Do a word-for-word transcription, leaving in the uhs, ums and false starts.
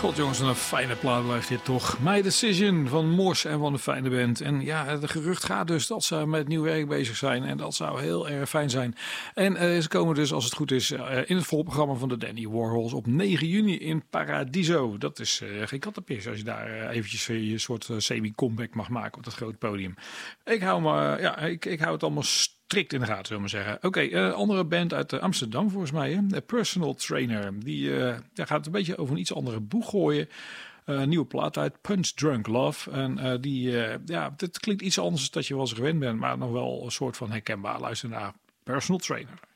God jongens, een fijne plaat blijft dit toch. My Decision van Mors en van de fijne band. En ja, de gerucht gaat dus dat ze met nieuw werk bezig zijn. En dat zou heel erg fijn zijn. En uh, ze komen dus, als het goed is, uh, in het volprogramma van de Dandy Warhols op negen juni in Paradiso. Dat is uh, geen kattenpis als je daar uh, eventjes uh, je soort uh, semi-comeback mag maken op dat grote podium. Ik hou, me, uh, ja, ik, ik hou het allemaal strikt in de gaten, zullen we maar zeggen. Oké, okay, uh, andere band uit uh, Amsterdam volgens mij. Hè? De Personal Trainer. Die uh, ja, gaat een beetje over een iets andere boeg gooien. Uh, nieuwe plaat uit, Punch Drunk Love. En uh, die, uh, ja, het klinkt iets anders dan dat je wel eens gewend bent. Maar nog wel een soort van herkenbaar. Luister naar Personal Trainer.